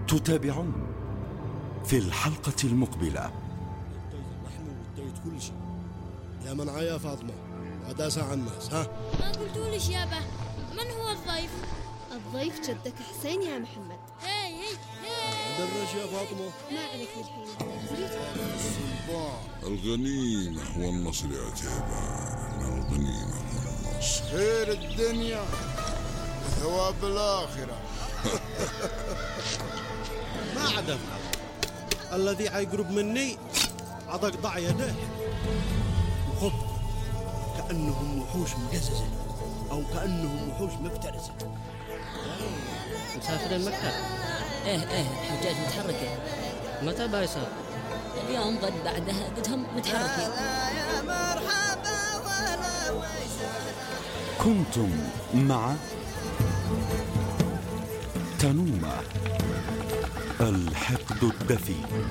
تتابعون في الحلقة المقبلة. اديت اللحم واديت كل شيء. يا منعا يا فاطمة وداسة على الناس. ها ما قلتوليش يابا من هو الضيف؟ الضيف جدك حسين يا محمد. هي درش يا فاطمة. ما عليك للحين الغنيمة والنصر يا تيبان، الغنيمة والنصر. خير الدنيا وثواب الآخرة. ما عاد أفهم. الذي حيقرب مني عاد أقطع يديه وخط كأنهم وحوش مقززة أو كأنهم وحوش مفترسة. مسافرين مكة؟ ايه الحجاج متحركة. متى بايصار؟ اليوم غد بعدها قدهم متحركين. يا مرحبا ولا كنتم مع تنومة الحقد الدفي.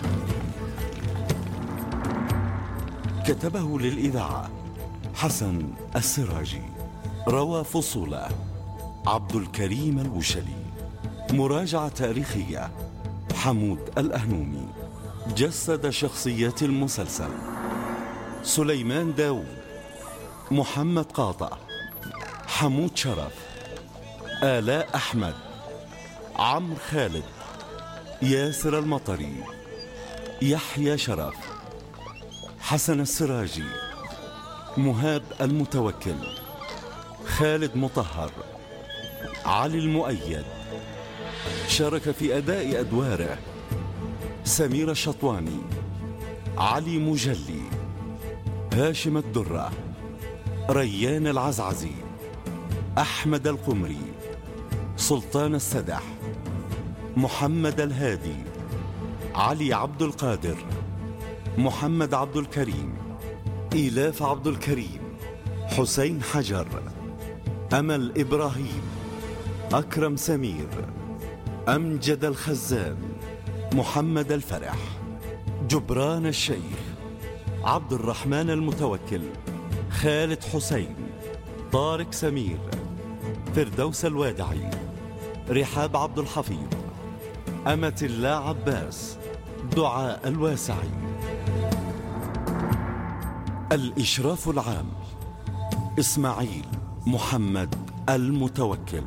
كتبه للإذاعة حسن السراجي. روى فصوله عبد الكريم الوشلي. مراجعة تاريخية حمود الأهنومي. جسد شخصيات المسلسل سليمان داود، محمد قاطع، حمود شرف، آلاء أحمد، عمرو خالد، ياسر المطري، يحيى شرف، حسن السراجي، مهاب المتوكل، خالد مطهر، علي المؤيد. شارك في أداء أدواره سمير الشطواني، علي مجلي، هاشم الدرة، ريان العزعزي، أحمد القمري، سلطان السدح، محمد الهادي، علي عبد القادر، محمد عبد الكريم، إيلاف عبد الكريم، حسين حجر، أمل إبراهيم، أكرم سمير، أمجد الخزان، محمد الفرح، جبران الشيخ، عبد الرحمن المتوكل، خالد حسين، طارق سمير، فردوس الوادعي، رحاب عبد الحفيظ، أمة الله عباس، دعاء الواسعي. الإشراف العام إسماعيل محمد المتوكل.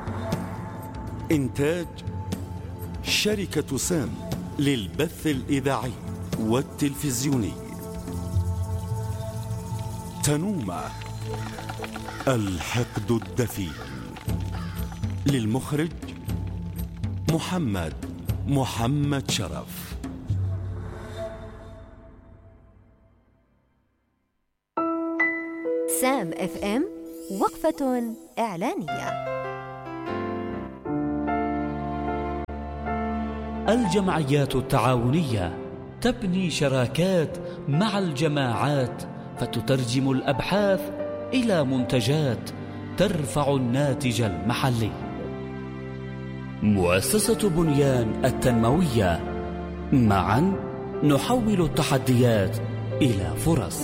إنتاج شركة سام للبث الإذاعي والتلفزيوني. تنومة الحقد الدفي. للمخرج محمد شرف. سام اف ام وقفة إعلانية. الجمعيات التعاونية تبني شراكات مع الجماعات فتترجم الأبحاث إلى منتجات ترفع الناتج المحلي. مؤسسة بنيان التنموية، معا نحول التحديات إلى فرص.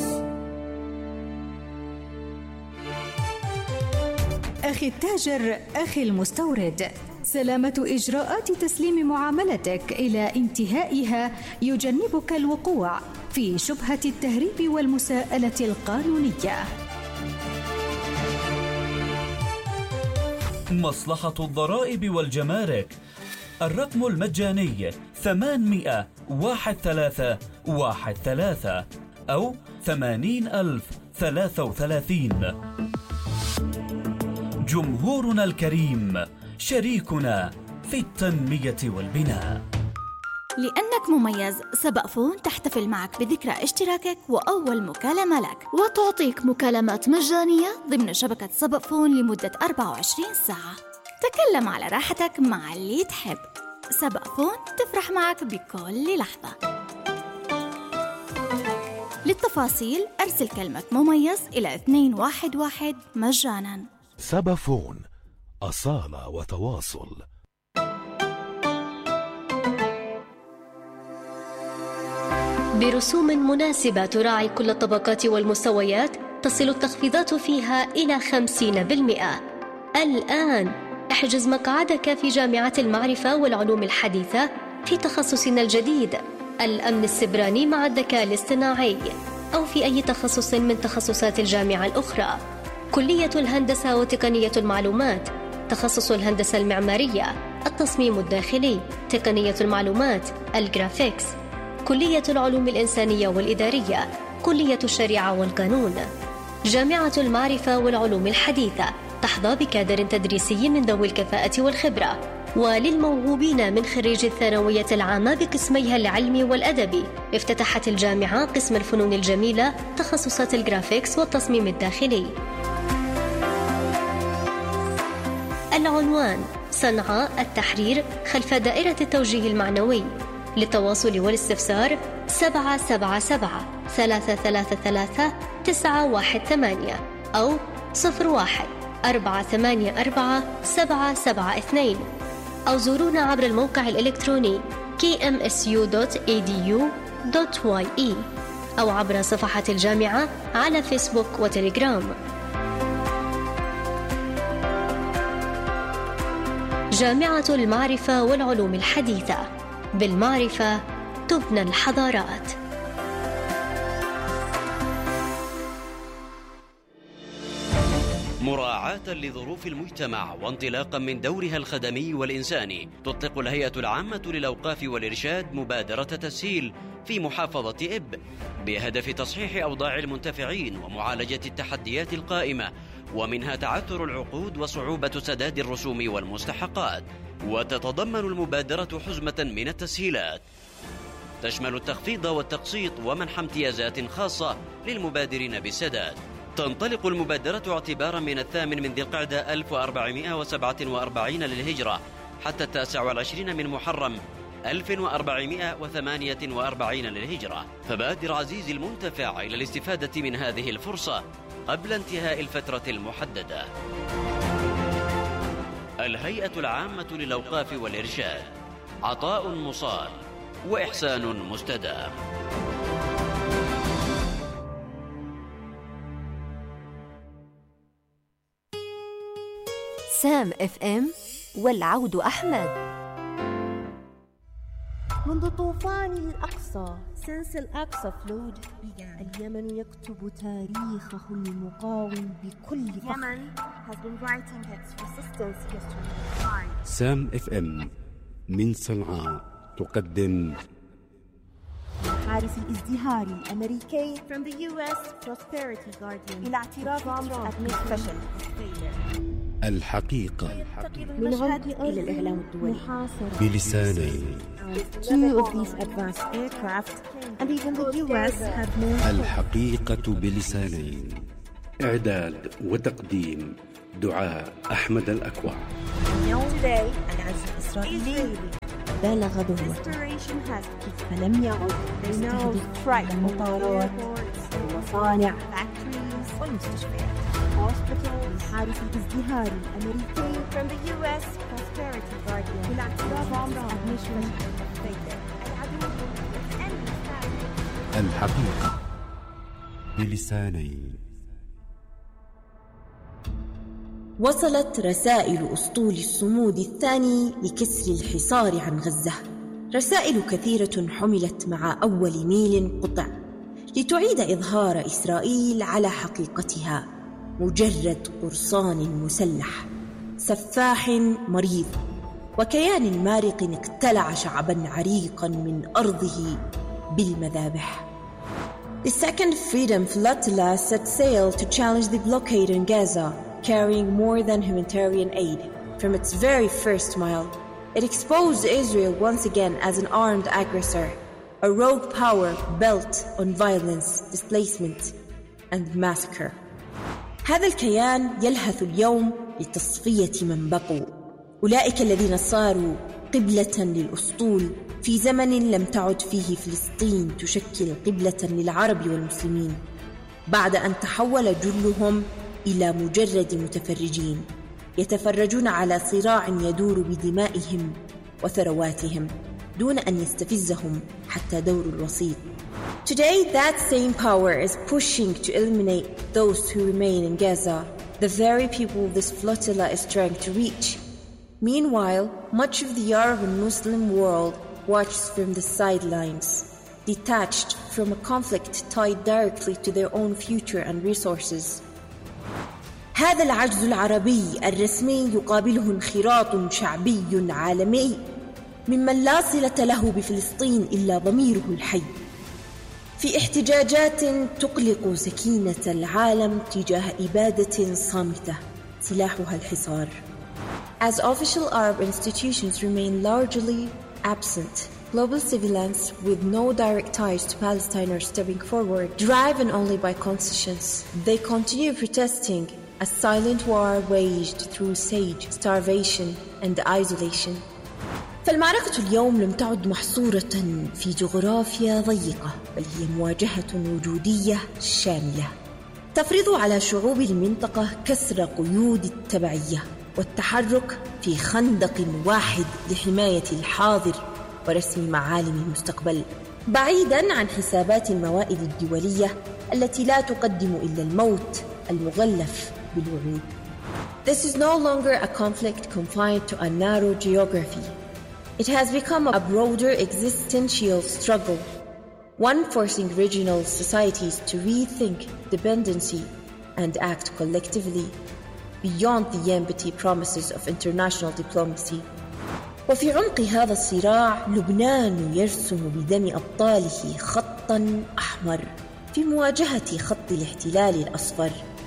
أخي التاجر، أخي المستورد، سلامة إجراءات تسليم معاملتك إلى انتهائها يجنبك الوقوع في شبهة التهريب والمساءلة القانونية. مصلحة الضرائب والجمارك، الرقم المجاني 800-1313 أو 80,033. جمهورنا الكريم شريكنا في التنمية والبناء. لأنك مميز، سبق فون تحتفل معك بذكرى اشتراكك وأول مكالمة لك، وتعطيك مكالمات مجانية ضمن شبكة سبق فون لمدة 24 ساعة. تكلم على راحتك مع اللي تحب. سبق فون تفرح معك بكل لحظة. للتفاصيل أرسل كلمة مميز إلى 211 مجانا. سبق فون، أصالة وتواصل. برسوم مناسبة تراعي كل الطبقات والمستويات، تصل التخفيضات فيها إلى 50%. الآن احجز مقعدك في جامعة المعرفة والعلوم الحديثة في تخصصنا الجديد الأمن السبراني مع الذكاء الاصطناعي، أو في أي تخصص من تخصصات الجامعة الأخرى. كلية الهندسة وتقنية المعلومات، تخصص الهندسة المعمارية، التصميم الداخلي، تقنية المعلومات، الجرافيكس، كلية العلوم الإنسانية والإدارية، كلية الشريعة والقانون. جامعة المعرفة والعلوم الحديثة تحظى بكادر تدريسي من ذوي الكفاءة والخبرة. وللموهوبين من خريج الثانوية العامة بقسميها العلمي والأدبي، افتتحت الجامعة قسم الفنون الجميلة تخصصات الجرافيكس والتصميم الداخلي. العنوان: صنعاء التحرير خلف دائرة التوجيه المعنوي. للتواصل والاستفسار 777-333-918 أو 01-484-772 أو زورونا عبر الموقع الإلكتروني kmsu.edu.ye أو عبر صفحة الجامعة على فيسبوك وتليجرام. جامعة المعرفة والعلوم الحديثة، بالمعرفة تبنى الحضارات. مراعاة لظروف المجتمع وانطلاقا من دورها الخدمي والإنساني، تطلق الهيئة العامة للأوقاف والإرشاد مبادرة تسهيل في محافظة إب بهدف تصحيح أوضاع المنتفعين ومعالجة التحديات القائمة، ومنها تعثر العقود وصعوبة سداد الرسوم والمستحقات. وتتضمن المبادرة حزمة من التسهيلات تشمل التخفيض والتقسيط ومنح امتيازات خاصة للمبادرين بالسداد. تنطلق المبادرة اعتبارا من 8 ذي القعدة 1447 للهجرة حتى 29 من محرم 1448 للهجرة. فبادر عزيزي المنتفع إلى الاستفادة من هذه الفرصة قبل انتهاء الفترة المحددة. الهيئة العامة للأوقاف والإرشاد، عطاء مصال وإحسان مستدام. سام FM والعود أحمد. منذ طوفان الأقصى since الأقصى flowed اليمن يكتب تاريخه المقاوم بكل فخر. سام FM من صنعاء تقدم حارس الازدهار الأمريكي from the US Prosperity Guardian إلى اعتراف ترامب فشل. الحقيقة من عمق إلى الإعلام الدولي بلسانين. Two of these advanced aircraft and even the US have more. الحقيقة بلسانين. إعداد وتقديم دعاء أحمد الأكوع. Today العزف الإسرائيلي بالغ ذروته فلم يعد يستهدف المطارات والمصانع والمستشفيات. حارس الازدهار الأمريكي from the US Prosperity Guardian بالاعتراف الحقيقة بلسانين. وصلت رسائل أسطول الصمود الثاني لكسر الحصار عن غزة، رسائل كثيرة حملت مع أول ميل قطع لتعيد إظهار إسرائيل على حقيقتها، مجرد قرصان مسلح سفاح مريض وكيان مارق اقتلع شعبا عريقا من أرضه بالمذابح. The Second Freedom Flotilla set sail to challenge the blockade in Gaza, carrying more than humanitarian aid. From its very first mile, it exposed Israel once again as an armed aggressor, a rogue power bent on violence, displacement, and massacre. هذا الكيان يلهث اليوم لتصفية من بقوا، أولئك الذين صاروا قبلة للأسطول في زمن لم تعد فيه فلسطين تشكل قبلة للعرب والمسلمين، بعد أن تحول جلهم إلى مجرد متفرجين يتفرجون على صراع يدور بدمائهم وثرواتهم دون أن يستفزهم حتى دور الوسيط. Today that same power is pushing to eliminate those who remain in Gaza, the very people this flotilla is trying to reach, Meanwhile, much of the Arab and Muslim world watches from the sidelines, detached from a conflict tied directly to their own future and resources. هذا العجز العربي الرسمي يقابله انخراط شعبي عالمي ممن لا صلة له بفلسطين إلا ضميره الحي، في احتجاجات تقلق سكينة العالم تجاه إبادة صامتة سلاحها الحصار. As official Arab institutions remain largely absent, global civilians with no direct ties to Palestine are stepping forward, driven only by concessions. They continue protesting a silent war waged through siege, starvation and isolation. فالمعركة اليوم لم تعد محصورة في جغرافيا ضيقة، بل هي مواجهة وجودية شاملة تفرض على شعوب المنطقة كسر قيود التبعية والتحرك في خندق واحد لحماية الحاضر ورسم معالم المستقبل، بعيداً عن حسابات الموائد الدولية التي لا تقدم إلا الموت المغلف بالوعود. This is no longer a conflict confined to a narrow geography. It has become a broader existential struggle, one forcing regional societies to rethink dependency and act collectively beyond the empty promises of international diplomacy. وفي عمق هذا الصراع لبنان يرسم بدم أبطاله خطاً أحمر في مواجهة خط الاحتلال الأصفر،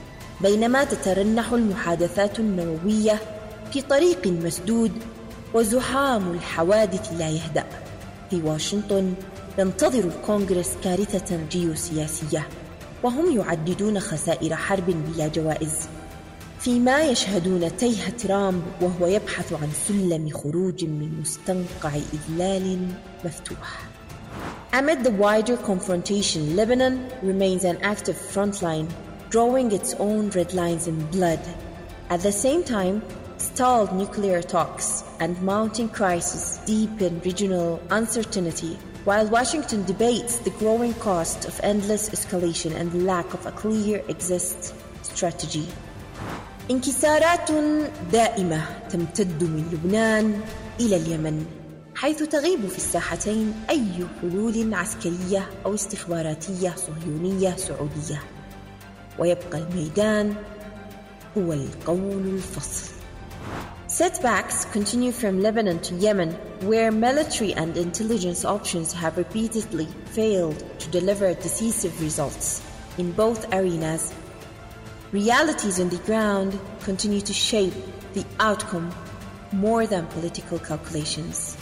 بينما تترنح المحادثات النووية في طريق مسدود وزحام الحوادث لا يهدأ. في واشنطن ينتظر الكونغرس كارثة جيوسياسية وهم يعددون خسائر حرب بلا جوائز، فيما يشهدون تيه ترامب وهو يبحث عن سلم خروج من مستنقع إذلال مفتوح. Amid the wider confrontation, Lebanon remains an active frontline, drawing its own red lines in blood. At the same time, stalled nuclear talks and mounting crises deepen regional uncertainty, while Washington debates the growing cost of endless escalation and the lack of a clear exit strategy. انكسارات دائمة تمتد من لبنان إلى اليمن، حيث تغيب في الساحتين أي حلول عسكرية أو استخباراتية صهيونية سعودية، ويبقى الميدان هو القول الفصل. Setbacks continue from Lebanon to Yemen, where military and intelligence options have repeatedly failed to deliver decisive results. In both arenas, realities on the ground continue to shape the outcome more than political calculations.